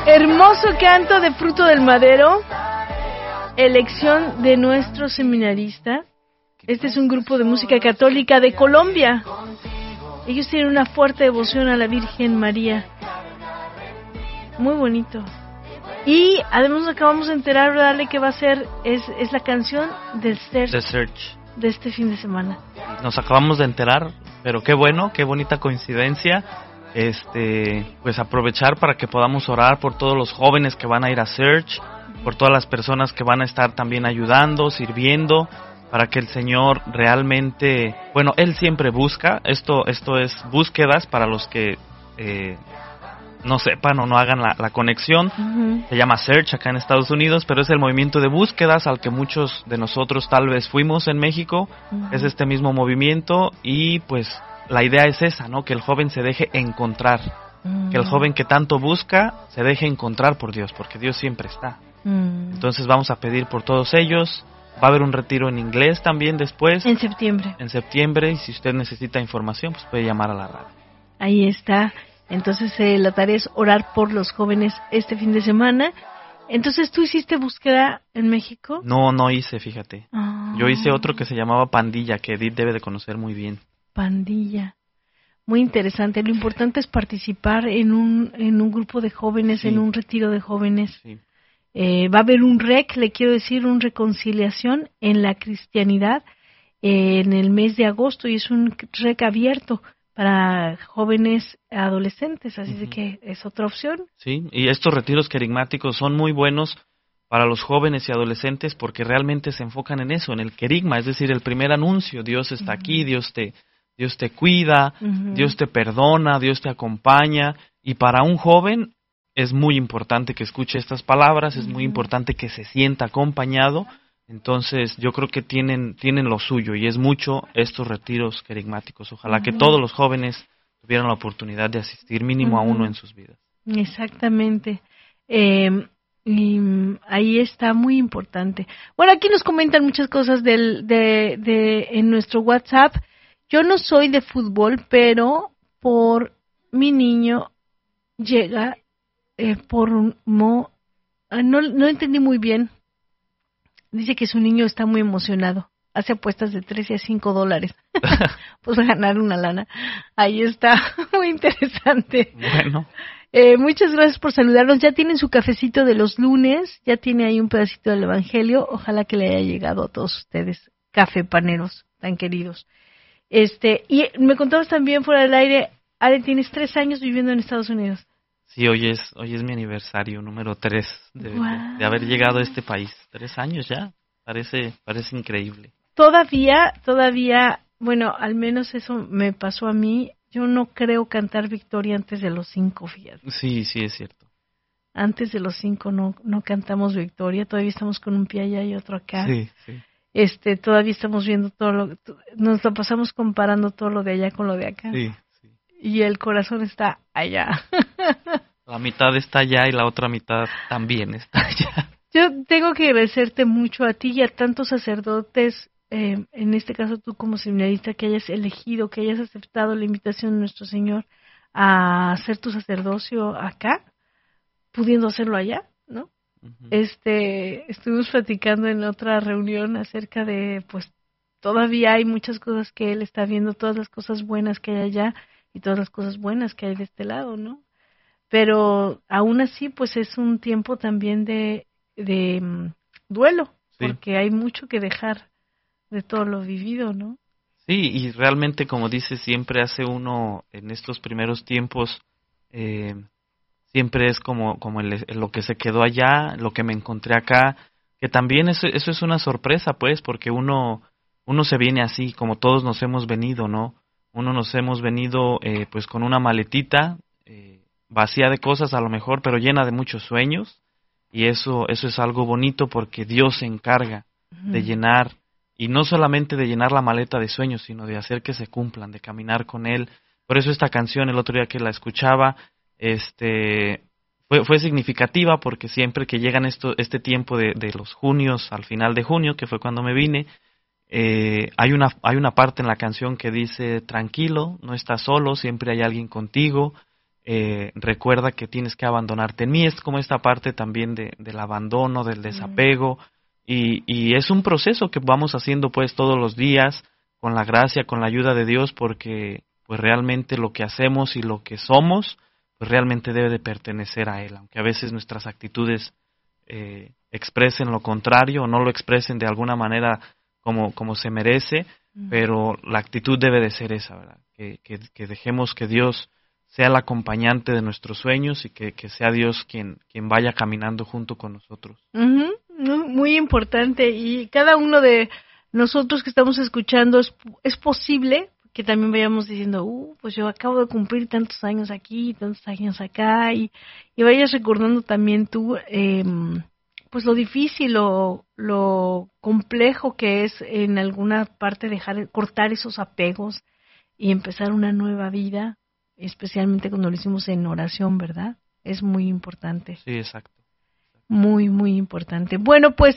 Hermoso canto de Fruto del Madero, elección de nuestro seminarista. Este es un grupo de música católica de Colombia. Ellos tienen una fuerte devoción a la Virgen María. Muy bonito. Y además nos acabamos de enterar, ¿verdad?, que va a ser, es la canción del Search. The Search. De este fin de semana. Nos acabamos de enterar, pero qué bueno, qué bonita coincidencia. Pues aprovechar para que podamos orar por todos los jóvenes que van a ir a Search, por todas las personas que van a estar también ayudando, sirviendo, para que el Señor realmente, bueno, Él siempre busca, esto es búsquedas para los que no sepan o no hagan la conexión. Se llama Search acá en Estados Unidos, pero es el movimiento de búsquedas al que muchos de nosotros tal vez fuimos en México. Es este mismo movimiento y pues la idea es esa, ¿no? Que el joven se deje encontrar, que el joven que tanto busca se deje encontrar por Dios, porque Dios siempre está. Entonces vamos a pedir por todos ellos. Va a haber un retiro en inglés también después. En septiembre, y si usted necesita información, pues puede llamar a la radio. Ahí está. Entonces la tarea es orar por los jóvenes este fin de semana. Entonces, ¿tú hiciste búsqueda en México? No hice, fíjate. Yo hice otro que se llamaba Pandilla, que Edith debe de conocer muy bien. Pandilla. Muy interesante. Lo importante es participar en un grupo de jóvenes, sí, en un retiro de jóvenes. Sí. Va a haber un le quiero decir, un reconciliación en la cristianidad en el mes de agosto, y es un abierto para jóvenes adolescentes, así de que es otra opción. Sí, y estos retiros querigmáticos son muy buenos para los jóvenes y adolescentes porque realmente se enfocan en eso, en el querigma, es decir, el primer anuncio: Dios está aquí, Dios te cuida, Dios te perdona, Dios te acompaña. Y para un joven es muy importante que escuche estas palabras, es muy importante que se sienta acompañado. Entonces yo creo que tienen lo suyo, y es mucho estos retiros querigmáticos. Ojalá que todos los jóvenes tuvieran la oportunidad de asistir mínimo a uno en sus vidas. Exactamente. Y ahí está, muy importante. Bueno, aquí nos comentan muchas cosas en nuestro WhatsApp. Yo no soy de fútbol, pero por mi niño llega no entendí muy bien. Dice que su niño está muy emocionado. Hace apuestas de $13 a $5. Pues a ganar una lana. Ahí está, muy interesante. Bueno. Muchas gracias por saludarnos. Ya tienen su cafecito de los lunes, ya tiene ahí un pedacito del Evangelio. Ojalá que le haya llegado a todos ustedes, cafepaneros tan queridos. Y me contabas también fuera del aire, Ale, tienes 3 años viviendo en Estados Unidos. Sí, hoy es mi aniversario número 3 de haber llegado a este país. 3 años ya, parece increíble. Todavía, bueno, al menos eso me pasó a mí. Yo no creo cantar victoria antes de los 5, fíjate. Sí, es cierto. Antes de los 5 no cantamos victoria, todavía estamos con un pie allá y otro acá. Sí. Todavía estamos viendo nos lo pasamos comparando todo lo de allá con lo de acá. Sí. Y el corazón está allá. La mitad está allá y la otra mitad también está allá. Yo tengo que agradecerte mucho a ti y a tantos sacerdotes, en este caso tú como seminarista, que hayas elegido, que hayas aceptado la invitación de nuestro Señor a hacer tu sacerdocio acá, pudiendo hacerlo allá, ¿no? Estuvimos platicando en otra reunión acerca de, pues, todavía hay muchas cosas que Él está viendo, todas las cosas buenas que hay allá y todas las cosas buenas que hay de este lado, ¿no? Pero aún así, pues es un tiempo también de duelo, porque hay mucho que dejar de todo lo vivido, ¿no? Sí, y realmente, como dices, siempre hace uno en estos primeros tiempos, siempre es como lo que se quedó allá, lo que me encontré acá, que también eso es una sorpresa, pues, porque uno se viene así, como todos nos hemos venido, ¿no? Uno nos hemos venido pues con una maletita vacía de cosas a lo mejor, pero llena de muchos sueños, y eso es algo bonito porque Dios se encarga de llenar, y no solamente de llenar la maleta de sueños, sino de hacer que se cumplan, de caminar con Él. Por eso esta canción, el otro día que la escuchaba, fue significativa, porque siempre que llegan este tiempo de los junios, al final de junio, que fue cuando me vine, hay una parte en la canción que dice: tranquilo, no estás solo, siempre hay alguien contigo. recuerda que tienes que abandonarte en mí. Es como esta parte también del abandono, del desapego, y es un proceso que vamos haciendo pues todos los días, con la gracia, con la ayuda de Dios, porque pues realmente lo que hacemos y lo que somos, pues realmente debe de pertenecer a Él, aunque a veces nuestras actitudes expresen lo contrario o no lo expresen de alguna manera como se merece, pero la actitud debe de ser esa, ¿verdad? Que dejemos que Dios sea el acompañante de nuestros sueños y que sea Dios quien vaya caminando junto con nosotros. Muy importante, y cada uno de nosotros que estamos escuchando es posible que también vayamos diciendo, pues yo acabo de cumplir tantos años aquí, tantos años acá, y vayas recordando también tú, pues lo difícil, lo complejo que es en alguna parte cortar esos apegos y empezar una nueva vida, especialmente cuando lo hicimos en oración, ¿verdad? Es muy importante. Sí, exacto. Muy, muy importante. Bueno, pues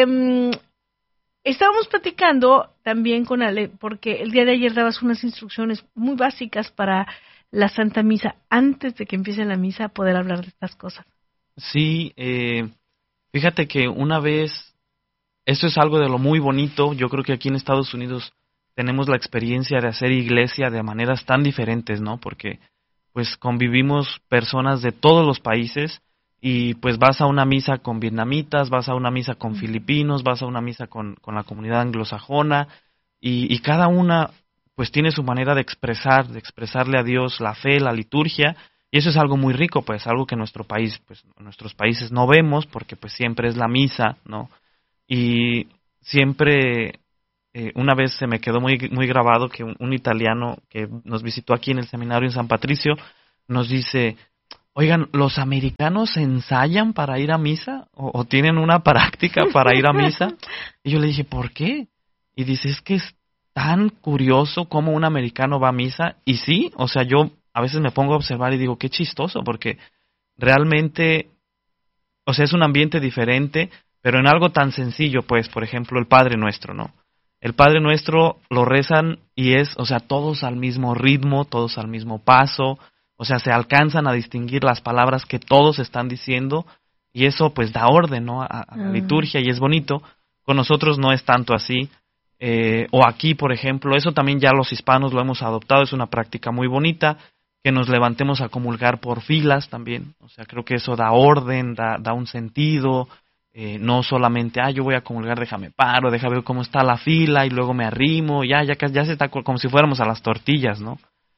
estábamos platicando también con Ale, porque el día de ayer dabas unas instrucciones muy básicas para la Santa Misa, antes de que empiece la misa, poder hablar de estas cosas. Sí, fíjate que una vez, esto es algo de lo muy bonito, yo creo que aquí en Estados Unidos tenemos la experiencia de hacer iglesia de maneras tan diferentes, ¿no? Porque pues convivimos personas de todos los países, y pues vas a una misa con vietnamitas, vas a una misa con filipinos, vas a una misa con la comunidad anglosajona, y cada una pues tiene su manera de expresarle a Dios la fe, la liturgia, y eso es algo muy rico, pues algo que en nuestro país, pues en nuestros países no vemos, porque pues siempre es la misa, ¿no? Y siempre, una vez se me quedó muy, muy grabado que un italiano que nos visitó aquí en el seminario en San Patricio nos dice: oigan, ¿los americanos ensayan para ir a misa? ¿O tienen una práctica para ir a misa? Y yo le dije, ¿por qué? Y dice, es que es tan curioso cómo un americano va a misa. Y sí, o sea, yo a veces me pongo a observar y digo, qué chistoso, porque realmente, o sea, es un ambiente diferente, pero en algo tan sencillo, pues, por ejemplo, el Padre Nuestro, ¿no? El Padre Nuestro lo rezan y es, o sea, todos al mismo ritmo, todos al mismo paso. O sea, se alcanzan a distinguir las palabras que todos están diciendo, y eso pues da orden, ¿no? a la liturgia, y es bonito. Con nosotros no es tanto así. O aquí, por ejemplo, eso también ya los hispanos lo hemos adoptado, es una práctica muy bonita, que nos levantemos a comulgar por filas también. O sea, creo que eso da orden, da un sentido. No solamente, yo voy a comulgar, déjame ver cómo está la fila, y luego me arrimo, ya se está como si fuéramos a las tortillas, ¿no?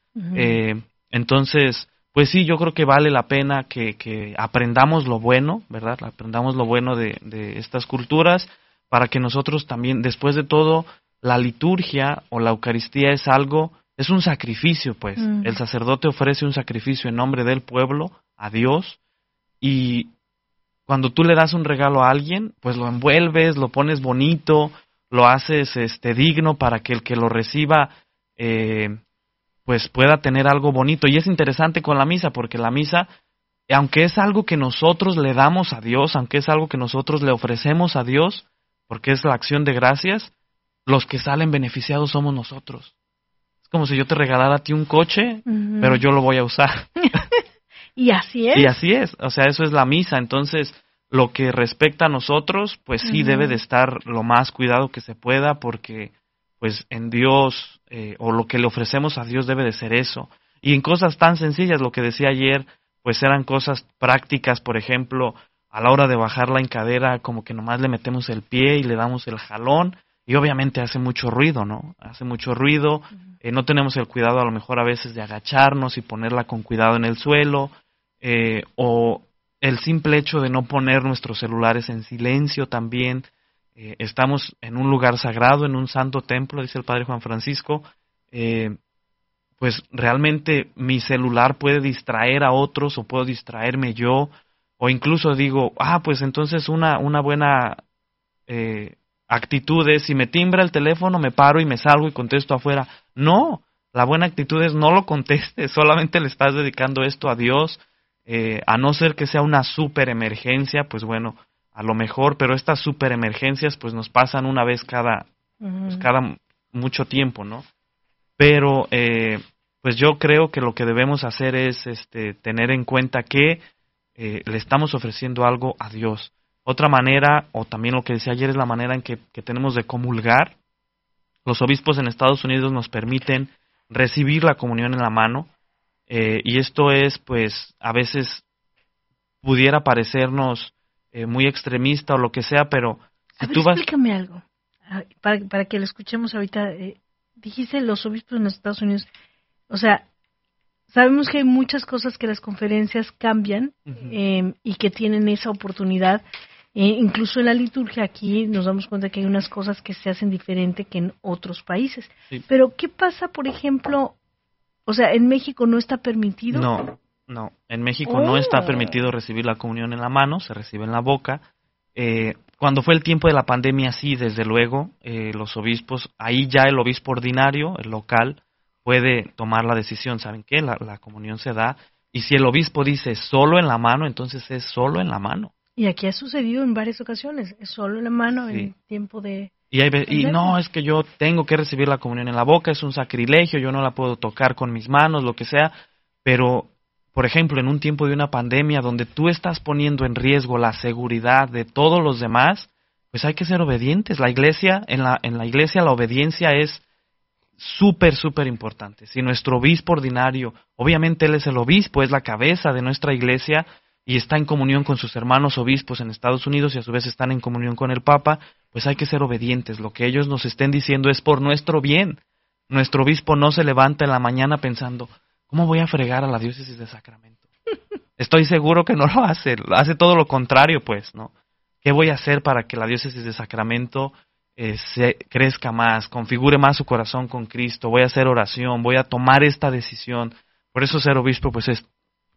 Entonces, pues sí, yo creo que vale la pena que aprendamos lo bueno, ¿verdad? Aprendamos lo bueno de estas culturas, para que nosotros también, después de todo, la liturgia o la Eucaristía es un sacrificio, pues. El sacerdote ofrece un sacrificio en nombre del pueblo a Dios, y cuando tú le das un regalo a alguien, pues lo envuelves, lo pones bonito, lo haces digno para que el que lo reciba pues pueda tener algo bonito. Y es interesante con la misa, porque la misa, aunque es algo que nosotros le damos a Dios, aunque es algo que nosotros le ofrecemos a Dios, porque es la acción de gracias, los que salen beneficiados somos nosotros. Es como si yo te regalara a ti un coche, pero yo lo voy a usar. Y así es. Y así es, o sea, eso es la misa. Entonces, lo que respecta a nosotros, pues sí debe de estar lo más cuidado que se pueda, porque pues en Dios, o lo que le ofrecemos a Dios debe de ser eso. Y en cosas tan sencillas, lo que decía ayer, pues eran cosas prácticas, por ejemplo, a la hora de bajar la hincadera, como que nomás le metemos el pie y le damos el jalón, y obviamente hace mucho ruido, ¿no? Hace mucho ruido, no tenemos el cuidado a lo mejor a veces de agacharnos y ponerla con cuidado en el suelo, o el simple hecho de no poner nuestros celulares en silencio también. Estamos en un lugar sagrado, en un santo templo, dice el Padre Juan Francisco, pues realmente mi celular puede distraer a otros, o puedo distraerme yo, o incluso digo, pues entonces una buena actitud es, si me timbra el teléfono, me paro y me salgo y contesto afuera. No, la buena actitud es no lo contestes, solamente le estás dedicando esto a Dios, a no ser que sea una super emergencia, pues bueno, a lo mejor, pero estas super emergencias pues nos pasan una vez cada mucho tiempo, ¿no? Pero pues yo creo que lo que debemos hacer es tener en cuenta que le estamos ofreciendo algo a Dios. Otra manera, o también lo que decía ayer, es la manera en que tenemos de comulgar. Los obispos en Estados Unidos nos permiten recibir la comunión en la mano, y esto es, pues, a veces pudiera parecernos muy extremista o lo que sea, pero si tú vas... Explícame algo, para que lo escuchemos ahorita. Dijiste los obispos en los Estados Unidos, o sea, sabemos que hay muchas cosas que las conferencias cambian, y que tienen esa oportunidad. Incluso en la liturgia aquí nos damos cuenta que hay unas cosas que se hacen diferente que en otros países. Sí. Pero, ¿qué pasa, por ejemplo? O sea, ¿en México no está permitido? No. En México no está permitido recibir la comunión en la mano, se recibe en la boca. Cuando fue el tiempo de la pandemia, sí, desde luego, los obispos, ahí ya el obispo ordinario, el local, puede tomar la decisión. ¿Saben qué? La comunión se da, y si el obispo dice solo en la mano, entonces es solo en la mano. Y aquí ha sucedido en varias ocasiones, es solo en la mano, sí. En tiempo de... Y no, es que yo tengo que recibir la comunión en la boca, es un sacrilegio, yo no la puedo tocar con mis manos, lo que sea. Pero, por ejemplo, en un tiempo de una pandemia donde tú estás poniendo en riesgo la seguridad de todos los demás, pues hay que ser obedientes. La iglesia, en la iglesia la obediencia es súper, súper importante. Si nuestro obispo ordinario, obviamente él es el obispo, es la cabeza de nuestra iglesia, y está en comunión con sus hermanos obispos en Estados Unidos y a su vez están en comunión con el Papa, pues hay que ser obedientes. Lo que ellos nos estén diciendo es por nuestro bien. Nuestro obispo no se levanta en la mañana pensando, ¿cómo voy a fregar a la diócesis de Sacramento? Estoy seguro que no lo hace todo lo contrario, pues, ¿no? ¿Qué voy a hacer para que la diócesis de Sacramento se crezca más, configure más su corazón con Cristo? Voy a hacer oración, voy a tomar esta decisión. Por eso ser obispo, pues, es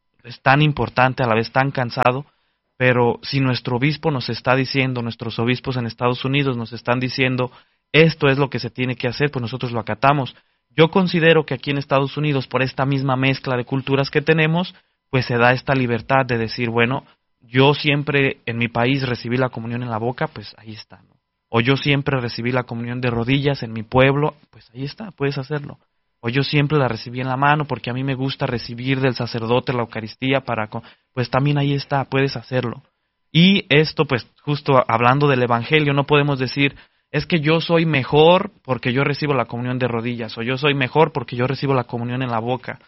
tan importante, a la vez tan cansado, pero si nuestro obispo nos está diciendo, nuestros obispos en Estados Unidos nos están diciendo, esto es lo que se tiene que hacer, pues nosotros lo acatamos. Yo considero que aquí en Estados Unidos, por esta misma mezcla de culturas que tenemos, pues se da esta libertad de decir, bueno, yo siempre en mi país recibí la comunión en la boca, pues ahí está, ¿no? O yo siempre recibí la comunión de rodillas en mi pueblo, pues ahí está, puedes hacerlo. O yo siempre la recibí en la mano porque a mí me gusta recibir del sacerdote la Eucaristía pues también ahí está, puedes hacerlo. Y esto, pues justo hablando del Evangelio, no podemos decir, es que yo soy mejor porque yo recibo la comunión de rodillas, o yo soy mejor porque yo recibo la comunión en la boca.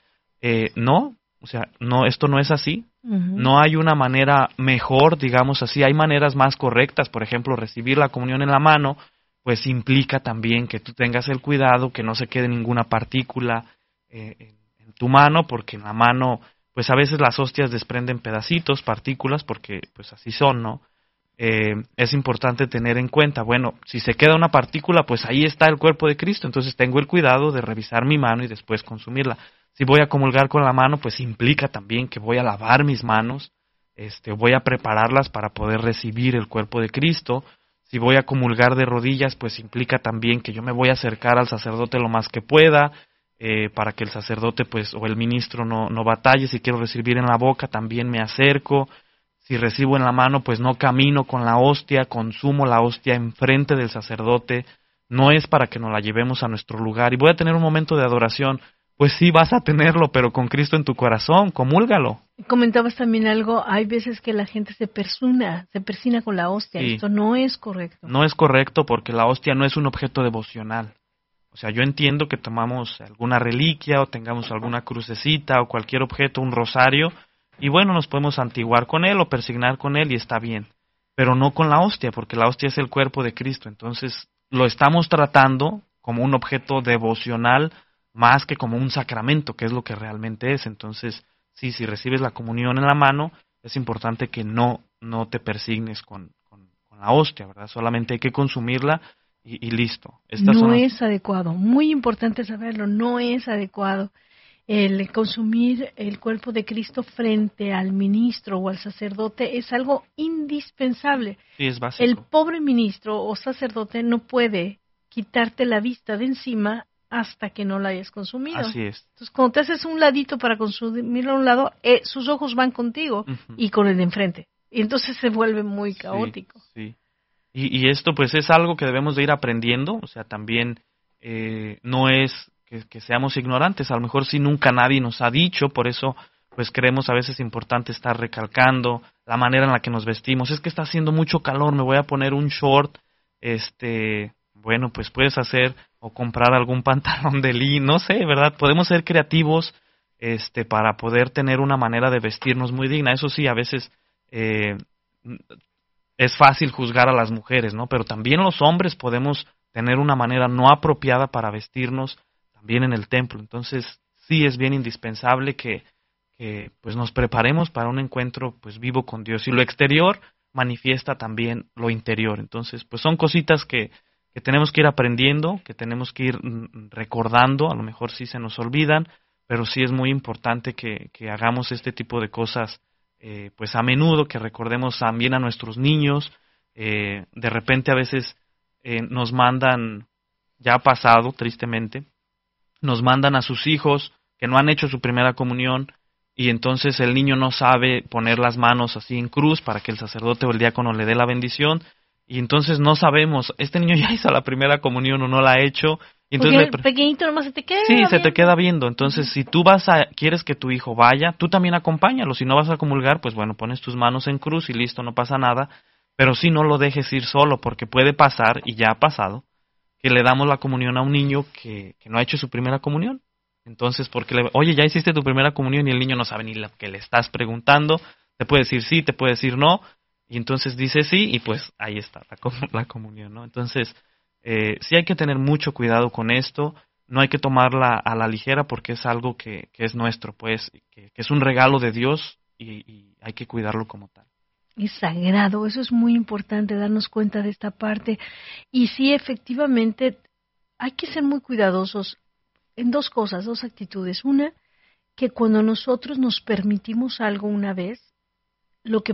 No, o sea, no, esto no es así. No hay una manera mejor, digamos así, hay maneras más correctas. Por ejemplo, recibir la comunión en la mano, pues implica también que tú tengas el cuidado, que no se quede ninguna partícula en tu mano, porque en la mano, pues a veces las hostias desprenden pedacitos, partículas, porque pues así son, ¿no? Es importante tener en cuenta, bueno, si se queda una partícula, pues ahí está el cuerpo de Cristo, entonces tengo el cuidado de revisar mi mano y después consumirla. Si voy a comulgar con la mano, pues implica también que voy a lavar mis manos, voy a prepararlas para poder recibir el cuerpo de Cristo. Si voy a comulgar de rodillas, pues implica también que yo me voy a acercar al sacerdote lo más que pueda, para que el sacerdote pues o el ministro no batalle. Si quiero recibir en la boca, también me acerco. Si recibo en la mano, pues no camino con la hostia, consumo la hostia enfrente del sacerdote. No es para que nos la llevemos a nuestro lugar. Y voy a tener un momento de adoración. Pues sí, vas a tenerlo, pero con Cristo en tu corazón, comúlgalo. Comentabas también algo, hay veces que la gente se persina con la hostia. Sí. Esto no es correcto. No es correcto porque la hostia no es un objeto devocional. O sea, yo entiendo que tomamos alguna reliquia o tengamos alguna crucecita o cualquier objeto, un rosario, y bueno, nos podemos santiguar con él o persignar con él y está bien. Pero no con la hostia, porque la hostia es el cuerpo de Cristo. Entonces, lo estamos tratando como un objeto devocional más que como un sacramento, que es lo que realmente es. Entonces, sí, si recibes la comunión en la mano, es importante que no te persignes con la hostia, ¿verdad? Solamente hay que consumirla y listo. No es adecuado, muy importante saberlo, no es adecuado el consumir el cuerpo de Cristo frente al ministro o al sacerdote, es algo indispensable. Sí, es básico. El pobre ministro o sacerdote no puede quitarte la vista de encima hasta que no la hayas consumido. Así es. Entonces, cuando te haces un ladito para consumirlo a un lado, sus ojos van contigo y con el de enfrente. Y entonces se vuelve muy caótico. Sí. Y esto pues es algo que debemos de ir aprendiendo. O sea, también no es que seamos ignorantes. A lo mejor sí nunca nadie nos ha dicho, por eso pues creemos a veces importante estar recalcando la manera en la que nos vestimos. Es que está haciendo mucho calor, me voy a poner un short, bueno, pues puedes hacer o comprar algún pantalón de lino, no sé, ¿verdad? Podemos ser creativos para poder tener una manera de vestirnos muy digna. Eso sí, a veces es fácil juzgar a las mujeres, ¿no? Pero también los hombres podemos tener una manera no apropiada para vestirnos también en el templo. Entonces, sí es bien indispensable que pues nos preparemos para un encuentro pues vivo con Dios, y lo exterior manifiesta también lo interior. Entonces, pues son cositas que tenemos que ir aprendiendo, que tenemos que ir recordando. A lo mejor sí se nos olvidan, pero sí es muy importante que hagamos este tipo de cosas pues a menudo, que recordemos también a nuestros niños. De repente a veces nos mandan, ya ha pasado tristemente, nos mandan a sus hijos que no han hecho su primera comunión, y entonces el niño no sabe poner las manos así en cruz para que el sacerdote o el diácono le dé la bendición, y entonces no sabemos, este niño ya hizo la primera comunión o no la ha hecho, y entonces porque pequeñito nomás se te queda sí, viendo. se te queda viendo. Entonces, si tú quieres que tu hijo vaya, tú también acompáñalo. Si no vas a comulgar, pues bueno, pones tus manos en cruz y listo, no pasa nada, pero sí no lo dejes ir solo, porque puede pasar, y ya ha pasado, que le damos la comunión a un niño que no ha hecho su primera comunión. Entonces, porque oye, ya hiciste tu primera comunión, y el niño no sabe ni lo que le estás preguntando, te puede decir sí, te puede decir no, y entonces dice sí, y pues ahí está la comunión, ¿no? Entonces, sí hay que tener mucho cuidado con esto, no hay que tomarla a la ligera, porque es algo que es nuestro, pues, que es un regalo de Dios, y hay que cuidarlo como tal. Es sagrado, eso es muy importante, darnos cuenta de esta parte. Y sí, efectivamente, hay que ser muy cuidadosos en dos cosas, dos actitudes. Una, que cuando nosotros nos permitimos algo una vez, lo que